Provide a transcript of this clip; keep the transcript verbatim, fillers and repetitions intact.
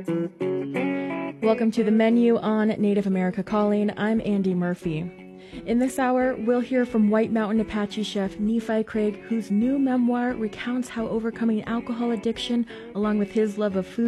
Welcome to the menu on Native America Calling. I'm Andy Murphy. In this hour, we'll hear from White Mountain Apache chef Nephi Craig, whose new memoir recounts how overcoming alcohol addiction, along with his love of food,